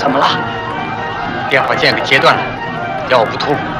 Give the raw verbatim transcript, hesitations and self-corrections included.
怎么了？ 电话线给截断了，药不吐。